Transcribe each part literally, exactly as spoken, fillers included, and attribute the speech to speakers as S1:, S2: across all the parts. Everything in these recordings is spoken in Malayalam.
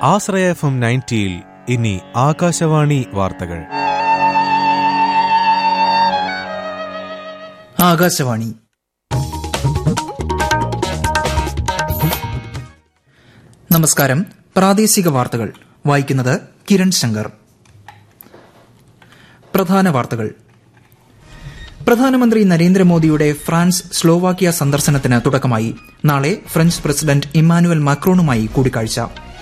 S1: ആശ്രയ എഫ് എം നയൻറ്റിയിൽ ഇനി ആകാശവാണി വാർത്തകൾ.
S2: ആകാശവാണി നമസ്കാരം. പ്രാദേശിക വാർത്തകൾ വായിക്കുന്നത് കിരൺ ശങ്കർ. പ്രധാന വാർത്തകൾ. പ്രധാനമന്ത്രി നരേന്ദ്രമോദിയുടെ ഫ്രാൻസ് സ്ലോവാക്യ സന്ദർശനത്തിന് തുടക്കമായി. നാളെ ഫ്രഞ്ച് പ്രസിഡന്റ് ഇമ്മാനുവൽ മാക്രോണുമായി കൂടിക്കാഴ്ച.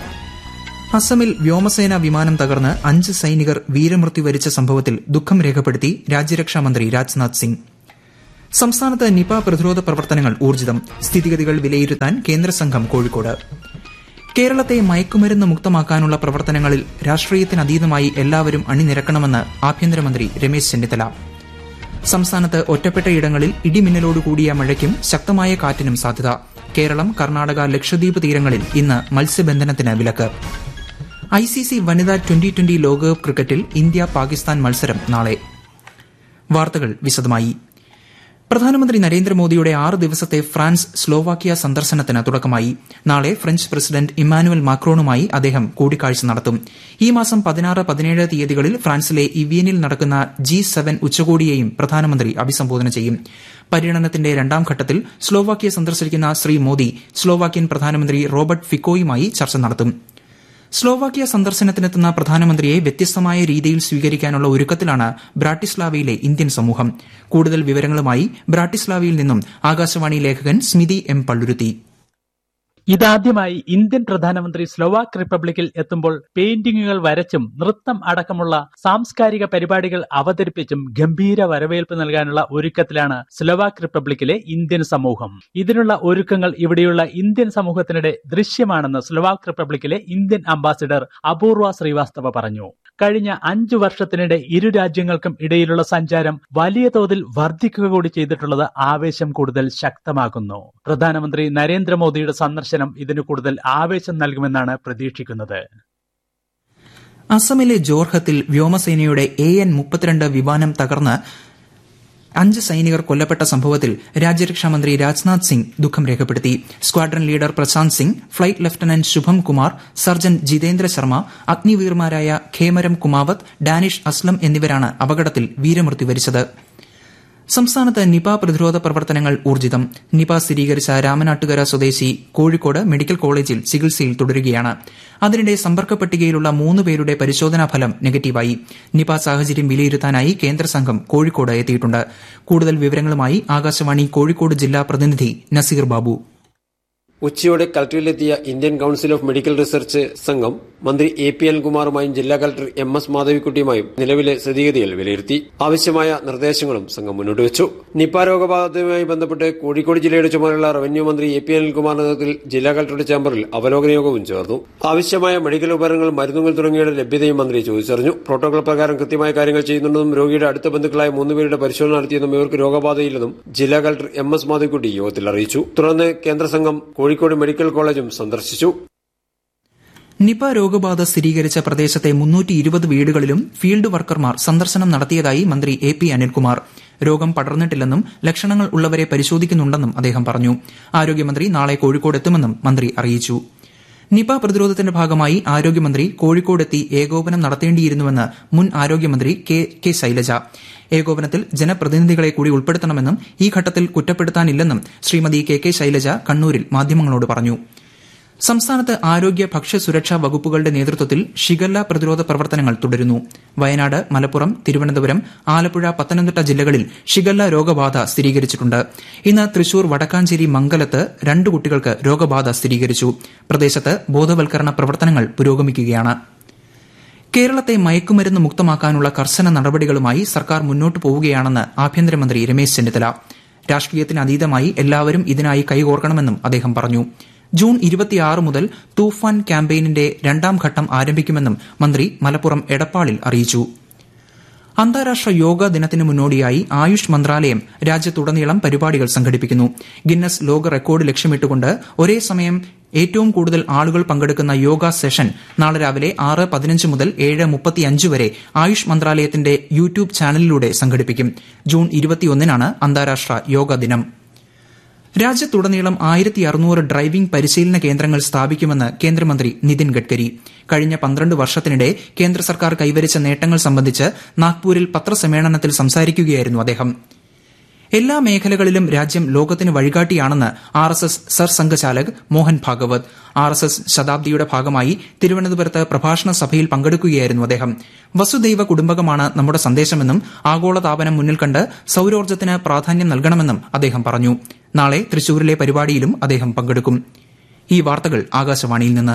S2: അസമിൽ വ്യോമസേന വിമാനം തകർന്ന് അഞ്ച് സൈനികർ വീരമൃത്യു വരിച്ച സംഭവത്തിൽ ദുഃഖം രേഖപ്പെടുത്തി രാജ്യരക്ഷാമന്ത്രി രാജ്നാഥ് സിംഗ്. സംസ്ഥാനത്ത് നിപ പ്രതിരോധ പ്രവർത്തനങ്ങൾ ഊർജിതം. സ്ഥിതിഗതികൾ വിലയിരുത്താൻ കേന്ദ്രസംഘം കോഴിക്കോട്. കേരളത്തെ മയക്കുമരുന്ന് മുക്തമാക്കാനുള്ള പ്രവർത്തനങ്ങളിൽ രാഷ്ട്രീയത്തിനതീതമായി എല്ലാവരും അണിനിരക്കണമെന്ന് ആഭ്യന്തരമന്ത്രി രമേശ് ചെന്നിത്തല. സംസ്ഥാനത്ത് ഒറ്റപ്പെട്ടയിടങ്ങളിൽ ഇടിമിന്നലോടുകൂടിയ മഴയ്ക്കും ശക്തമായ കാറ്റിനും സാധ്യത. കേരളം, കർണാടക, ലക്ഷദ്വീപ് തീരങ്ങളിൽ ഇന്ന് മത്സ്യബന്ധനത്തിന് വിലക്ക്. ഐസിസി വനിതാ ട്വന്റി ട്വന്റി ലോകകപ്പ് ക്രിക്കറ്റിൽ ഇന്ത്യ പാകിസ്ഥാൻ മത്സരം നാളെ. വാർത്തകൾ വിശദമായി. പ്രധാനമന്ത്രി നരേന്ദ്രമോദിയുടെ ആറ് ദിവസത്തെ ഫ്രാൻസ് സ്ലോവാക്യ സന്ദർശനത്തിന് തുടക്കമായി. നാളെ ഫ്രഞ്ച് പ്രസിഡന്റ് ഇമ്മാനുവൽ മാക്രോണുമായി അദ്ദേഹം കൂടിക്കാഴ്ച നടത്തും. ഈ മാസം പതിനാറ് പതിനേഴ് തീയതികളിൽ ഫ്രാൻസിലെ ഇവിയനിൽ നടക്കുന്ന ജി സെവൻ ഉച്ചകോടിയെയും പ്രധാനമന്ത്രി അഭിസംബോധന ചെയ്യും. പര്യടനത്തിന്റെ രണ്ടാം ഘട്ടത്തിൽ സ്ലോവാക്യ സന്ദർശിക്കുന്ന ശ്രീ മോദി സ്ലോവാക്യൻ പ്രധാനമന്ത്രി റോബർട്ട് ഫിക്കോയുമായി ചർച്ച നടത്തും. സ്ലോവാക്യ സന്ദർശനത്തിനെത്തുന്ന പ്രധാനമന്ത്രിയെ വ്യത്യസ്തമായ രീതിയിൽ സ്വീകരിക്കാനുള്ള ഒരുക്കത്തിലാണ് ബ്രാട്ടിസ്ലാവയിലെ ഇന്ത്യൻ സമൂഹം. കൂടുതൽ വിവരങ്ങളുമായി ബ്രാട്ടിസ്ലാവയിൽ നിന്നും ആകാശവാണി ലേഖകൻ സ്മിതി എം പള്ളുരുത്തി.
S3: ഇതാദ്യമായി ഇന്ത്യൻ പ്രധാനമന്ത്രി സ്ലോവാക്ക് റിപ്പബ്ലിക്കിൽ എത്തുമ്പോൾ പെയിന്റിങ്ങുകൾ വരച്ചും നൃത്തം അടക്കമുള്ള സാംസ്കാരിക പരിപാടികൾ അവതരിപ്പിച്ചും ഗംഭീര വരവേൽപ്പ് നൽകാനുള്ള ഒരുക്കത്തിലാണ് സ്ലോവാക്ക് റിപ്പബ്ലിക്കിലെ ഇന്ത്യൻ സമൂഹം. ഇതിനുള്ള ഒരുക്കങ്ങൾ ഇവിടെയുള്ള ഇന്ത്യൻ സമൂഹത്തിനിടെ ദൃശ്യമാണെന്ന് സ്ലോവാക്ക് റിപ്പബ്ലിക്കിലെ ഇന്ത്യൻ അംബാസിഡർ അപൂർവ ശ്രീവാസ്തവ പറഞ്ഞു. കഴിഞ്ഞ അഞ്ചു വർഷത്തിനിടെ ഇരു രാജ്യങ്ങൾക്കും ഇടയിലുള്ള സഞ്ചാരം വലിയ തോതിൽ വർദ്ധിക്കുക കൂടി ചെയ്തിട്ടുള്ളത് ആവേശം കൂടുതൽ ശക്തമാക്കുന്നു. പ്രധാനമന്ത്രി നരേന്ദ്രമോദിയുടെ സന്ദർശനം ഇതിന് കൂടുതൽ ആവേശം നൽകുമെന്നാണ് പ്രതീക്ഷിക്കുന്നത്.
S2: അസമിലെ ജോർഹത്തിൽ വ്യോമസേനയുടെ എ എൻ മുപ്പത്തിരണ്ട് വിമാനം തകർന്ന് അഞ്ച് സൈനികർ കൊല്ലപ്പെട്ട സംഭവത്തിൽ രാജ്യരക്ഷാമന്ത്രി രാജ്നാഥ് സിംഗ് ദുഃഖം രേഖപ്പെടുത്തി. Squadron leader Prashant Singh, flight lieutenant ശുഭം കുമാർ, സർജൻ ജിതേന്ദ്ര ശർമ്മ, അഗ്നിവീർമാരായ ഖേമരം കുമാവത്ത്, ഡാനിഷ് അസ്ലം എന്നിവരാണ് അപകടത്തിൽ വീരമൃത്യു വരിച്ചത്. സംസ്ഥാനത്ത് നിപ പ്രതിരോധ പ്രവർത്തനങ്ങൾ ഊർജിതം. നിപ സ്ഥിരീകരിച്ച രാമനാട്ടുകര സ്വദേശി കോഴിക്കോട് മെഡിക്കൽ കോളേജിൽ ചികിത്സയിൽ തുടരുകയാണ്. അതിനിടെ സമ്പർക്ക പട്ടികയിലുള്ള മൂന്ന് പേരുടെ പരിശോധനാ ഫലം നെഗറ്റീവായി. നിപ സാഹചര്യം വിലയിരുത്താനായി കേന്ദ്രസംഘം കോഴിക്കോട് എത്തിയിട്ടുണ്ട്. കൂടുതൽ വിവരങ്ങളുമായി ആകാശവാണി കോഴിക്കോട് ജില്ലാ പ്രതിനിധി നസീർ ബാബു.
S4: ഉച്ചയോടെ കളക്ടറിലെത്തിയ Indian council of medical research സംഘം മന്ത്രി എ പി അനിൽകുമാറുമായും ജില്ലാ കളക്ടർ എം എസ് മാധവിക്കുട്ടിയുമായും നിലവിലെ സ്ഥിതിഗതികൾ വിലയിരുത്തി. ആവശ്യമായ നിർദ്ദേശങ്ങളും സംഘം മുന്നോട്ട് വെച്ചു. നിപ രോഗബാധയുമായി ബന്ധപ്പെട്ട് കോഴിക്കോട് ജില്ലയുടെ ചുമതലയുള്ള റവന്യൂ മന്ത്രി എ പി അനിൽകുമാറിന്റെ നേതൃത്വത്തിൽ ജില്ലാ കളക്ടറുടെ ചേംബറിൽ അവലോകന യോഗവും ചേർന്നു. ആവശ്യമായ മെഡിക്കൽ ഉപകരണങ്ങൾ, മരുന്നുകൾ തുടങ്ങിയവയുടെ ലഭ്യതയും മന്ത്രി ചോദിച്ചറിഞ്ഞു. പ്രോട്ടോകോൾ പ്രകാരം കൃത്യമായ കാര്യങ്ങൾ ചെയ്യുന്നുണ്ടെന്നും രോഗിയുടെ അടുത്ത ബന്ധുക്കളായ മൂന്നുപേരുടെ പരിശോധന നടത്തിയെന്നും ഇവർക്ക് രോഗബാധയില്ലെന്നും ജില്ലാ കളക്ടർ എം എസ് മാധവിക്കുട്ടി യോഗത്തിൽ അറിയിച്ചു. തുടർന്ന് കേന്ദ്ര സംഘം കോഴിക്കോട് മെഡിക്കൽ കോളേജും സന്ദർശിച്ചു.
S2: നിപ രോഗബാധ സ്ഥിരീകരിച്ച പ്രദേശത്തെ മുന്നൂറ്റി ഇരുപത് വീടുകളിലും ഫീൽഡ് വർക്കർമാർ സന്ദർശനം നടത്തിയതായി മന്ത്രി എ പി അനിൽകുമാർ. രോഗം പടർന്നിട്ടില്ലെന്നും ലക്ഷണങ്ങൾ ഉള്ളവരെ പരിശോധിക്കുന്നുണ്ടെന്നും അദ്ദേഹം പറഞ്ഞു. ആരോഗ്യമന്ത്രി നാളെ കോഴിക്കോട് എത്തുമെന്നും മന്ത്രി അറിയിച്ചു. നിപ പ്രതിരോധത്തിന്റെ ഭാഗമായി ആരോഗ്യമന്ത്രി കോഴിക്കോടെത്തി ഏകോപനം നടത്തേണ്ടിയിരുന്നുവെന്ന് മുൻ ആരോഗ്യമന്ത്രി കെ കെ ശൈലജ. ഏകോപനത്തിൽ ജനപ്രതിനിധികളെ കൂടി ഉൾപ്പെടുത്തണമെന്നും ഈ ഘട്ടത്തിൽ കുറ്റപ്പെടുത്താനില്ലെന്നും ശ്രീമതി കെ കെ ശൈലജ കണ്ണൂരിൽ മാധ്യമങ്ങളോട് പറഞ്ഞു. സംസ്ഥാനത്ത് ആരോഗ്യ ഭക്ഷ്യസുരക്ഷാ വകുപ്പുകളുടെ നേതൃത്വത്തിൽ ഷിഗല്ല പ്രതിരോധ പ്രവർത്തനങ്ങൾ തുടരുന്നു. വയനാട്, മലപ്പുറം, തിരുവനന്തപുരം, ആലപ്പുഴ, പത്തനംതിട്ട ജില്ലകളിൽ ഷിഗല്ല രോഗബാധ സ്ഥിരീകരിച്ചിട്ടുണ്ട്. ഇന്ന് തൃശൂർ വടക്കാഞ്ചേരി മംഗലത്ത് രണ്ട് കുട്ടികൾക്ക് രോഗബാധ സ്ഥിരീകരിച്ചു. പ്രദേശത്ത് ബോധവൽക്കരണ പ്രവർത്തനങ്ങൾ പുരോഗമിക്കുകയാണ്. കേരളത്തെ മയക്കുമരുന്ന് മുക്തമാക്കാനുള്ള കർശന നടപടികളുമായി സർക്കാർ മുന്നോട്ടു പോവുകയാണെന്ന് ആഭ്യന്തരമന്ത്രി രമേശ് ചെന്നിത്തല. രാഷ്ട്രീയത്തിനതീതമായി എല്ലാവരും ഇതിനായി കൈകോർക്കണമെന്നും അദ്ദേഹം പറഞ്ഞു. ജൂൺ ഇരുപത്തിയാറ് മുതൽ തൂഫാൻ ക്യാമ്പയിനിന്റെ രണ്ടാം ഘട്ടം ആരംഭിക്കുമെന്നും മന്ത്രി മലപ്പുറം എടപ്പാളിൽ അറിയിച്ചു. അന്താരാഷ്ട്ര യോഗ ദിനത്തിന് മുന്നോടിയായി ആയുഷ് മന്ത്രാലയം രാജ്യത്തുടനീളം പരിപാടികൾ സംഘടിപ്പിക്കുന്നു. ഗിന്നസ് ലോക റെക്കോർഡ് ലക്ഷ്യമിട്ടുകൊണ്ട് ഒരേ സമയം ഏറ്റവും കൂടുതൽ ആളുകൾ പങ്കെടുക്കുന്ന യോഗ സെഷൻ നാളെ രാവിലെ ആറ് പതിനഞ്ച് മുതൽ ഏഴ് മുപ്പത്തിയഞ്ച് വരെ ആയുഷ് മന്ത്രാലയത്തിന്റെ യൂട്യൂബ് ചാനലിലൂടെ സംഘടിപ്പിക്കും. ജൂൺ ഇരുപത്തിയൊന്നിനാണ് അന്താരാഷ്ട്ര യോഗ ദിനം. രാജ്യത്തുടനീളം ആയിരത്തി അറുന്നൂറ് ഡ്രൈവിംഗ് പരിശീലന കേന്ദ്രങ്ങൾ സ്ഥാപിക്കുമെന്ന് കേന്ദ്രമന്ത്രി നിതിൻ ഗഡ്കരി. കഴിഞ്ഞ പന്ത്രണ്ട് വർഷത്തിനിടെ കേന്ദ്ര സർക്കാർ കൈവരിച്ച നേട്ടങ്ങൾ സംബന്ധിച്ച് നാഗ്പൂരിൽ പത്രസമ്മേളനത്തിൽ സംസാരിക്കുകയായിരുന്നു അദ്ദേഹം. എല്ലാ മേഖലകളിലും രാജ്യം ലോകത്തിന് വഴികാട്ടിയാണെന്ന് R S S Sarsanghchalak Mohan Bhagwat. R S S ശതാബ്ദിയുടെ ഭാഗമായി തിരുവനന്തപുരത്ത് പ്രഭാഷണ സഭയിൽ പങ്കെടുക്കുകയായിരുന്നു അദ്ദേഹം. വസുദൈവ കുടുംബകമാണ് നമ്മുടെ സന്ദേശമെന്നും ആഗോളതാപനം മുന്നിൽ കണ്ട് സൌരോർജ്ജത്തിന് പ്രാധാന്യം നൽകണമെന്നും അദ്ദേഹം പറഞ്ഞു. നാളെ തൃശൂരിലെ പരിപാടിയിലും അദ്ദേഹം പങ്കെടുക്കും. ഈ വാർത്തകൾ ആകാശവാണിയിൽ നിന്ന്.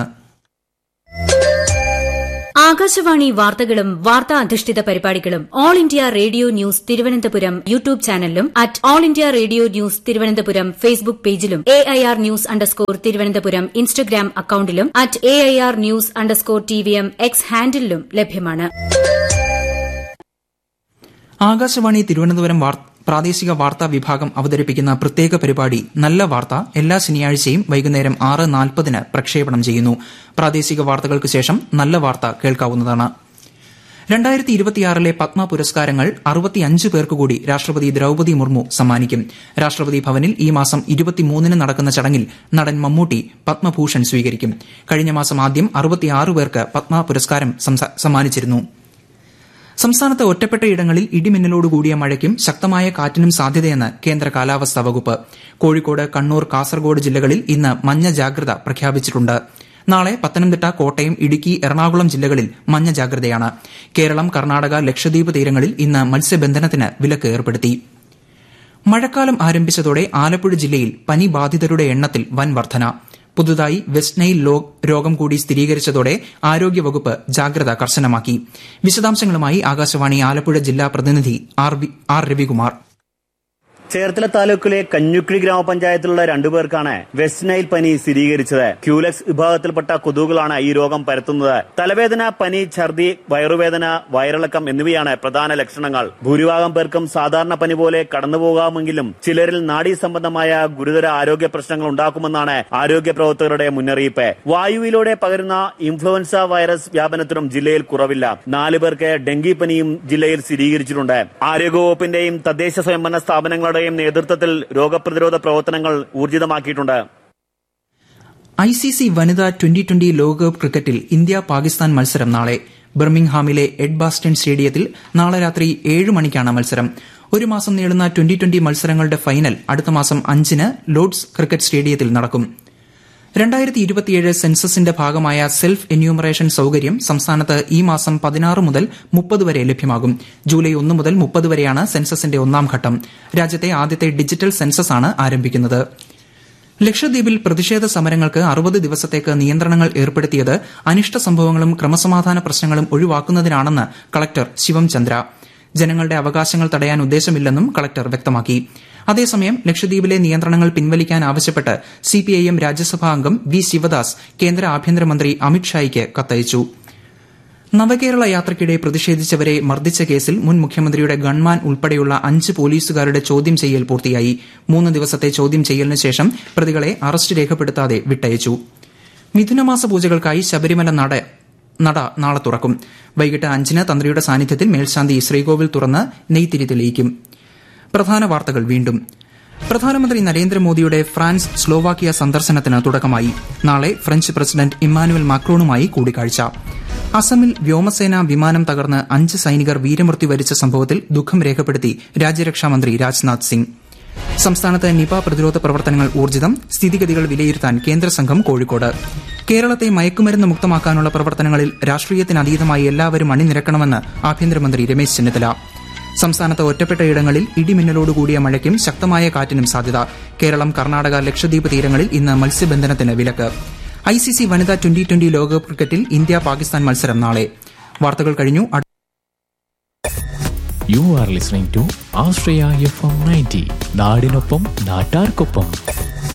S5: ആകാശവാണി വാർത്തകളും വാർത്താ അധിഷ്ഠിത പരിപാടികളും all India radio news Thiruvananthapuram YouTube ചാനലിലും at all India radio news Thiruvananthapuram Facebook പേജിലും A I R news underscore Thiruvananthapuram Instagram അക്കൌണ്ടിലും at A I R news underscore T V M X ഹാൻഡിലും ലഭ്യമാണ്.
S2: ആകാശവാണി തിരുവനന്തപുരം പ്രാദേശിക വാർത്താ വിഭാഗം അവതരിപ്പിക്കുന്ന പ്രത്യേക പരിപാടി നല്ല വാർത്ത എല്ലാ ശനിയാഴ്ചയും വൈകുന്നേരം ആറ് നാൽപ്പതിന് പ്രക്ഷേപണം ചെയ്യുന്നു. പ്രാദേശിക വാർത്തകൾക്ക് ശേഷം നല്ല വാർത്ത കേൾക്കാവുന്നതാണ്. രണ്ടായിരത്തി ഇരുപത്തിയാറിലെ പത്മ പുരസ്കാരങ്ങൾ അറുപത്തിയഞ്ച് പേർക്ക് കൂടി രാഷ്ട്രപതി ദ്രൌപദി മുർമു സമ്മാനിക്കും. രാഷ്ട്രപതി ഭവനിൽ ഈ മാസം ഇരുപത്തിമൂന്നിന് നടക്കുന്ന ചടങ്ങിൽ നടൻ മമ്മൂട്ടി പത്മഭൂഷൺ സ്വീകരിക്കും. കഴിഞ്ഞ മാസം ആദ്യം അറുപത്തിയാറ് പേർക്ക് പത്മ പുരസ്കാരം സമ്മാനിച്ചിരുന്നു. സംസ്ഥാനത്ത് ഒറ്റപ്പെട്ടയിടങ്ങളിൽ ഇടിമിന്നലോടുകൂടിയ മഴയ്ക്കും ശക്തമായ കാറ്റിനും സാധ്യതയെന്ന് കേന്ദ്ര കാലാവസ്ഥാ വകുപ്പ്. കോഴിക്കോട്, കണ്ണൂർ, കാസർഗോഡ് ജില്ലകളിൽ ഇന്ന് മഞ്ഞ ജാഗ്രത പ്രഖ്യാപിച്ചിട്ടുണ്ട്. നാളെ പത്തനംതിട്ട, കോട്ടയം, ഇടുക്കി, എറണാകുളം ജില്ലകളിൽ മഞ്ഞ ജാഗ്രതയാണ്. കേരളം, കർണാടക, ലക്ഷദ്വീപ് തീരങ്ങളിൽ ഇന്ന് മത്സ്യബന്ധനത്തിന് വിലക്ക് ഏർപ്പെടുത്തി. മഴക്കാലം ആരംഭിച്ചതോടെ ആലപ്പുഴ ജില്ലയിൽ പനി ബാധിതരുടെ എണ്ണത്തിൽ വൻ വർധന. പുതുതായി വെസ്റ്റ് നൈൽ രോഗം കൂടി സ്ഥിരീകരിച്ചതോടെ ആരോഗ്യവകുപ്പ് ജാഗ്രത കർശനമാക്കി. വിശദാംശങ്ങളുമായി ആകാശവാണി ആലപ്പുഴ ജില്ലാ പ്രതിനിധി ആർ രവികുമാർ.
S6: ചേർത്തല താലൂക്കിലെ കഞ്ഞുക്കിഴി ഗ്രാമപഞ്ചായത്തിലുള്ള രണ്ടുപേർക്കാണ് വെസ്റ്റ് നൈൽ പനി സ്ഥിരീകരിച്ചത്. ക്യൂലെക്സ് വിഭാഗത്തിൽപ്പെട്ട കൊതുകുകളാണ് ഈ രോഗം പരത്തുന്നത്. തലവേദന, പനി, ഛർദി, വയറുവേദന, വയറിളക്കം എന്നിവയാണ് പ്രധാന ലക്ഷണങ്ങൾ. ഭൂരിഭാഗം പേർക്കും സാധാരണ പനി പോലെ കടന്നുപോകാമെങ്കിലും ചിലരിൽ നാഡീ സംബന്ധമായ ഗുരുതര ആരോഗ്യ പ്രശ്നങ്ങൾ ഉണ്ടാക്കുമെന്നാണ് ആരോഗ്യ പ്രവർത്തകരുടെ മുന്നറിയിപ്പ്. വായുവിലൂടെ പകരുന്ന ഇൻഫ്ലുവൻസ വൈറസ് വ്യാപനത്തിനും ജില്ലയിൽ കുറവില്ല. നാല് പേർക്ക് ഡെങ്കിപ്പനിയും ജില്ലയിൽ സ്ഥിരീകരിച്ചിട്ടുണ്ട്. ആരോഗ്യവകുപ്പിന്റെയും തദ്ദേശ സ്വയംഭരണ സ്ഥാപനങ്ങളുടെ നേതൃത്വത്തിൽ രോഗപ്രതിരോധ പ്രവർത്തനങ്ങൾ ഊർജിതമാക്കിയിട്ടുണ്ട്.
S2: ഐ സി സി വനിതാ ട്വന്റി ട്വന്റി ലോകകപ്പ് ക്രിക്കറ്റിൽ ഇന്ത്യ പാകിസ്ഥാൻ മത്സരം നാളെ. ബർമിംഗ്ഹാമിലെ എഡ്ബാസ്റ്റൺ സ്റ്റേഡിയത്തിൽ നാളെ രാത്രി ഏഴ് മണിക്കാണ് മത്സരം. ഒരു മാസം നീളുന്ന ട്വന്റി ട്വന്റി മത്സരങ്ങളുടെ ഫൈനൽ അടുത്ത മാസം അഞ്ചിന് ലോർഡ്സ് ക്രിക്കറ്റ് സ്റ്റേഡിയത്തിൽ നടക്കും. രണ്ടായിരത്തി ഇരുപത്തിയേഴ് സെൻസസിന്റെ ഭാഗമായ സെൽഫ് എന്യൂമറേഷൻ സൌകര്യം സംസ്ഥാനത്ത് ഈ മാസം പതിനാറ് മുതൽ മുപ്പത് വരെ ലഭ്യമാകും. ജൂലൈ ഒന്ന് മുതൽ മുപ്പത് വരെയാണ് സെൻസസിന്റെ ഒന്നാം ഘട്ടം. രാജ്യത്തെ ആദ്യത്തെ ഡിജിറ്റൽ സെൻസസാണ് ആരംഭിക്കുന്നത്. ലക്ഷദ്വീപിൽ പ്രതിഷേധ സമരങ്ങൾക്ക് അറുപത് ദിവസത്തേക്ക് നിയന്ത്രണങ്ങൾ ഏർപ്പെടുത്തിയത് അനിഷ്ട സംഭവങ്ങളും ക്രമസമാധാന പ്രശ്നങ്ങളും ഒഴിവാക്കുന്നതിനാണെന്ന് കളക്ടർ ശിവം ചന്ദ്ര. ജനങ്ങളുടെ അവകാശങ്ങൾ തടയാൻ ഉദ്ദേശമില്ലെന്നും കളക്ടർ വ്യക്തമാക്കി. അതേസമയം ലക്ഷദ്വീപിലെ നിയന്ത്രണങ്ങൾ പിൻവലിക്കാൻ ആവശ്യപ്പെട്ട് സിപിഐഎം രാജ്യസഭാ അംഗം വി ശിവദാസ് കേന്ദ്ര ആഭ്യന്തരമന്ത്രി അമിത്ഷായ്ക്ക് കത്തയച്ചു. നവകേരള യാത്രയ്ക്കിടെ പ്രതിഷേധിച്ചവരെ മർദ്ദിച്ച കേസിൽ മുൻ മുഖ്യമന്ത്രിയുടെ ഗൺമാൻ ഉൾപ്പെടെയുള്ള അഞ്ച് പോലീസുകാരുടെ ചോദ്യം ചെയ്യൽ പൂർത്തിയായി. മൂന്ന് ദിവസത്തെ ചോദ്യം ചെയ്യലിന് ശേഷം പ്രതികളെ അറസ്റ്റ് രേഖപ്പെടുത്താതെ വിട്ടയച്ചു. മിഥുനമാസ പൂജകൾക്കായി ശബരിമല നട നട നാളെ തുറക്കും. വൈകിട്ട് അഞ്ചിന് തന്ത്രിയുടെ സാന്നിധ്യത്തിൽ മേൽശാന്തി ശ്രീകോവിൽ തുറന്ന് നെയ്ത്തിരി തെളിയിക്കും. പ്രധാന വാർത്തകൾ വീണ്ടും. പ്രധാനമന്ത്രി നരേന്ദ്രമോദിയുടെ ഫ്രാൻസ്, സ്ലോവാക്കിയ സന്ദർശനത്തിന് തുടക്കമായി. നാളെ ഫ്രഞ്ച് പ്രസിഡന്റ് ഇമ്മാനുവൽ മാക്രോണുമായി കൂടിക്കാഴ്ച. അസമിൽ വ്യോമസേന വിമാനം തകർന്ന് അഞ്ച് സൈനികർ വീരമൃത്യു വരിച്ച സംഭവത്തിൽ ദുഃഖം രേഖപ്പെടുത്തി രാജ്യരക്ഷാമന്ത്രി രാജ്നാഥ് സിംഗ്. സംസ്ഥാനത്ത് നിപ പ്രതിരോധ പ്രവർത്തനങ്ങൾ ഊർജിതം. സ്ഥിതിഗതികൾ വിലയിരുത്താൻ കേന്ദ്രസംഘം കോഴിക്കോട്. കേരളത്തെ മയക്കുമരുന്ന് മുക്തമാക്കാനുള്ള പ്രവർത്തനങ്ങളിൽ രാഷ്ട്രീയത്തിനതീതമായി എല്ലാവരും അണിനിരക്കണമെന്ന് ആഭ്യന്തരമന്ത്രി രമേശ് ചെന്നിത്തല. സംസ്ഥാനത്ത് ഒറ്റപ്പെട്ടയിടങ്ങളിൽ ഇടിമിന്നലോടുകൂടിയ മഴയ്ക്കും ശക്തമായ കാറ്റിനും സാധ്യത. കേരളം, കർണാടക, ലക്ഷദ്വീപ് തീരങ്ങളിൽ ഇന്ന് മത്സ്യബന്ധനത്തിന് വിലക്ക്. ഐ സി സി വനിതാ ട്വന്റി ട്വന്റി ലോകകപ്പ് ക്രിക്കറ്റിൽ ഇന്ത്യ പാകിസ്ഥാൻ മത്സരം നാളെ. വാർത്തകൾ കഴിഞ്ഞു.
S7: You are listening to Ashraya F M ninety. നാടിനൊപ്പം നാട്ടാർക്കൊപ്പം.